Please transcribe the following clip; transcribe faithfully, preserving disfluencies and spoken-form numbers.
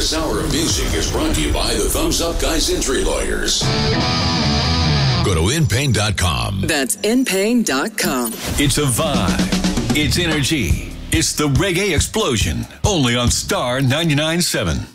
This hour of music is brought to you by the Thumbs Up Guys Injury Lawyers. Go to in pain dot com. That's in pain dot com. It's a vibe. It's energy. It's the Reggae Explosion. Only on Star ninety-nine point seven.